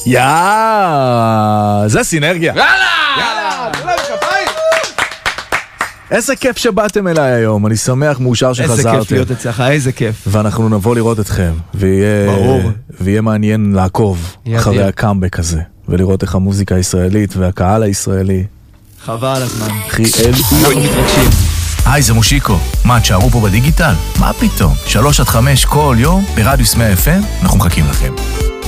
זה סינרגיה. יאללה! כפיים! איזה כיף שבאתם אליי היום, אני שמח, מאושר שחזרתם. איזה כיף להיות אצלך, איזה כיף. ואנחנו נבוא לראות אתכם, ויהיה מעניין לעקוב אחרי הקאמבק הזה, ולראות איך המוזיקה הישראלית והקהל הישראלי. חבל על הזמן. אנחנו מתרגשים. היי, זה מושיקו. מה, תשארו פה בדיגיטל? מה פתאום? 3-5 כל יום ברדיוס 100 FM, אנחנו מחכים לכם.